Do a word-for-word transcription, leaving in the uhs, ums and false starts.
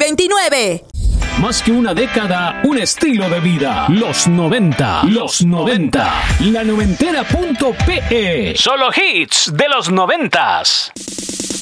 veintinueve. Más que una década, un estilo de vida. Los noventa. Los noventa. La noventera punto pe. Solo hits de los noventas.